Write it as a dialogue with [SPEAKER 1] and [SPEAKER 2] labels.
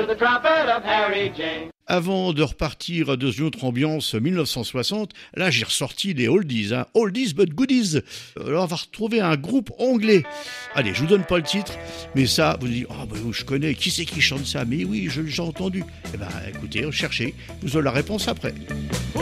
[SPEAKER 1] The trumpet of Harry James.
[SPEAKER 2] Avant de repartir dans une autre ambiance 1960, là j'ai ressorti les oldies, oldies but goodies. Là on va retrouver un groupe anglais. Allez, je vous donne pas le titre, mais ça, vous dites, je connais, qui c'est qui chante ça? Mais oui, j'ai entendu. Eh ben écoutez, cherchez, vous aurez la réponse après.